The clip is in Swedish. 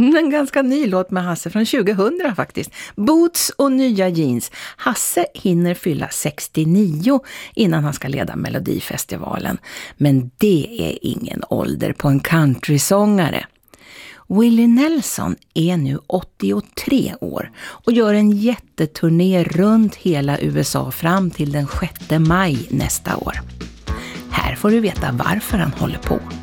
En ganska ny låt med Hasse från 2000 faktiskt. Boots och nya jeans. Hasse hinner fylla 69 innan han ska leda Melodifestivalen. Men det är ingen ålder på en countrysångare. Willie Nelson är nu 83 år och gör en jätteturné runt hela USA fram till den 6 maj nästa år. Här får du veta varför han håller på.